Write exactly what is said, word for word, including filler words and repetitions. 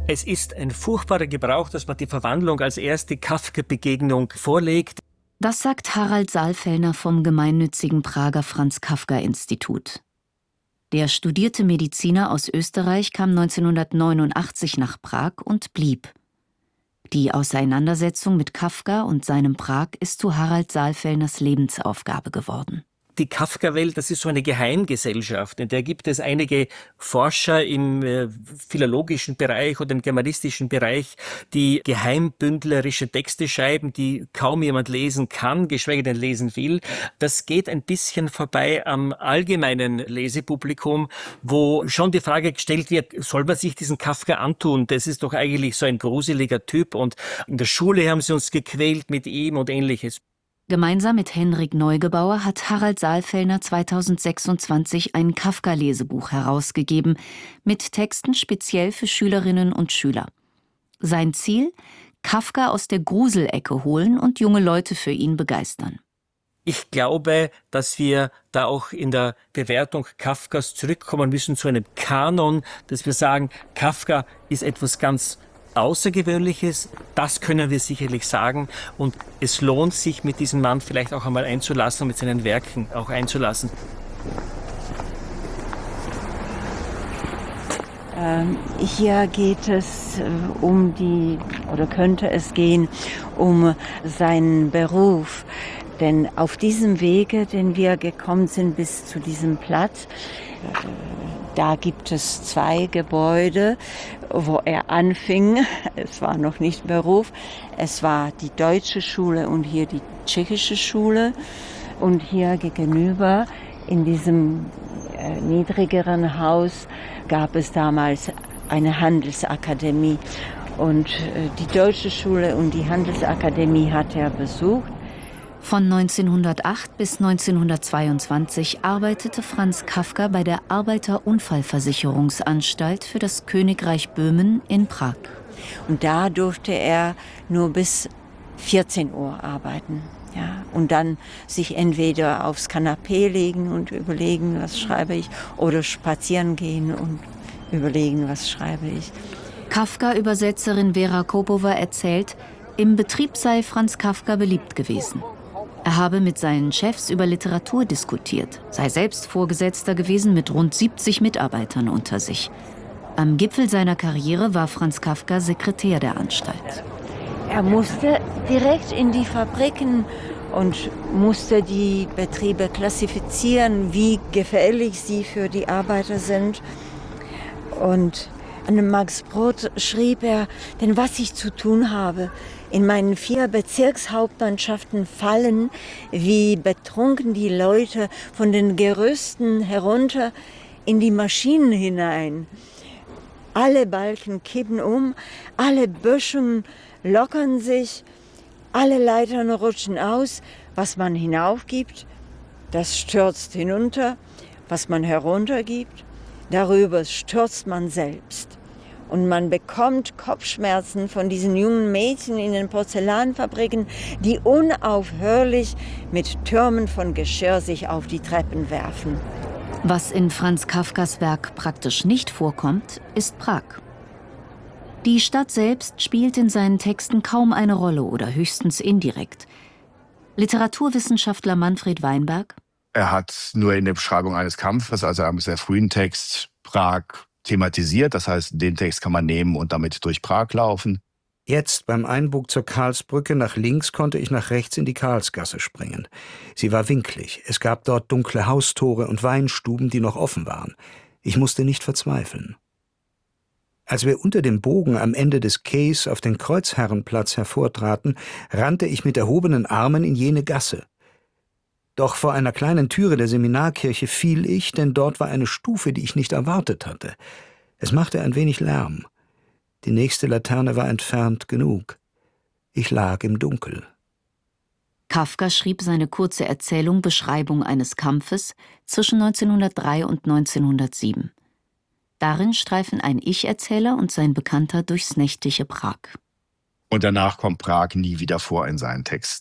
Es ist ein furchtbarer Gebrauch, dass man die Verwandlung als erste Kafka-Begegnung vorlegt. Das sagt Harald Saalfellner vom gemeinnützigen Prager Franz-Kafka-Institut. Der studierte Mediziner aus Österreich kam neunzehnhundertneunundachtzig nach Prag und blieb. Die Auseinandersetzung mit Kafka und seinem Prag ist zu Harald Saalfellners Lebensaufgabe geworden. Die Kafka-Welt, das ist so eine Geheimgesellschaft, in der gibt es einige Forscher im äh, philologischen Bereich oder im germanistischen Bereich, die geheimbündlerische Texte schreiben, die kaum jemand lesen kann, geschweige denn lesen will. Das geht ein bisschen vorbei am allgemeinen Lesepublikum, wo schon die Frage gestellt wird, soll man sich diesen Kafka antun? Das ist doch eigentlich so ein gruseliger Typ und in der Schule haben sie uns gequält mit ihm und Ähnliches. Gemeinsam mit Henrik Neugebauer hat Harald Saalfellner zweitausendsechsundzwanzig ein Kafka-Lesebuch herausgegeben, mit Texten speziell für Schülerinnen und Schüler. Sein Ziel? Kafka aus der Gruselecke holen und junge Leute für ihn begeistern. Ich glaube, dass wir da auch in der Bewertung Kafkas zurückkommen müssen zu einem Kanon, dass wir sagen, Kafka ist etwas ganz Außergewöhnliches, das können wir sicherlich sagen, und es lohnt sich, mit diesem Mann vielleicht auch einmal einzulassen und mit seinen Werken auch einzulassen. Ähm, hier geht es äh, um die, oder könnte es gehen, um seinen Beruf. Denn auf diesem Wege, den wir gekommen sind bis zu diesem Platz, äh, da gibt es zwei Gebäude, wo er anfing. Es war noch nicht Beruf. Es war die deutsche Schule und hier die tschechische Schule. Und hier gegenüber in diesem äh, niedrigeren Haus gab es damals eine Handelsakademie. Und äh, die deutsche Schule und die Handelsakademie hat er besucht. Von neunzehnhundertacht bis neunzehnhundertzweiundzwanzig arbeitete Franz Kafka bei der Arbeiterunfallversicherungsanstalt für das Königreich Böhmen in Prag. Und da durfte er nur bis vierzehn Uhr arbeiten. Ja, und dann sich entweder aufs Kanapee legen und überlegen, was schreibe ich, oder spazieren gehen und überlegen, was schreibe ich. Kafka-Übersetzerin Vera Kopova erzählt, im Betrieb sei Franz Kafka beliebt gewesen. Er habe mit seinen Chefs über Literatur diskutiert, sei selbst Vorgesetzter gewesen mit rund siebzig Mitarbeitern unter sich. Am Gipfel seiner Karriere war Franz Kafka Sekretär der Anstalt. Er musste direkt in die Fabriken und musste die Betriebe klassifizieren, wie gefährlich sie für die Arbeiter sind. Und an dem Max Brod schrieb er, denn was ich zu tun habe, in meinen vier Bezirkshauptmannschaften fallen, wie betrunken die Leute von den Gerüsten herunter in die Maschinen hinein. Alle Balken kippen um, alle Böschungen lockern sich, alle Leitern rutschen aus. Was man hinaufgibt, das stürzt hinunter. Was man heruntergibt, darüber stürzt man selbst. Und man bekommt Kopfschmerzen von diesen jungen Mädchen in den Porzellanfabriken, die unaufhörlich mit Türmen von Geschirr sich auf die Treppen werfen. Was in Franz Kafkas Werk praktisch nicht vorkommt, ist Prag. Die Stadt selbst spielt in seinen Texten kaum eine Rolle oder höchstens indirekt. Literaturwissenschaftler Manfred Weinberg: Er hat nur in der Beschreibung eines Kampfes, also einem sehr frühen Text, Prag thematisiert. Das heißt, den Text kann man nehmen und damit durch Prag laufen. Jetzt beim Einbug zur Karlsbrücke nach links konnte ich nach rechts in die Karlsgasse springen. Sie war winklig. Es gab dort dunkle Haustore und Weinstuben, die noch offen waren. Ich musste nicht verzweifeln. Als wir unter dem Bogen am Ende des Quais auf den Kreuzherrenplatz hervortraten, rannte ich mit erhobenen Armen in jene Gasse. Doch vor einer kleinen Türe der Seminarkirche fiel ich, denn dort war eine Stufe, die ich nicht erwartet hatte. Es machte ein wenig Lärm. Die nächste Laterne war entfernt genug. Ich lag im Dunkel. Kafka schrieb seine kurze Erzählung Beschreibung eines Kampfes zwischen neunzehnhundertdrei und neunzehnhundertsieben. Darin streifen ein Ich-Erzähler und sein Bekannter durchs nächtliche Prag. Und danach kommt Prag nie wieder vor in seinen Texten.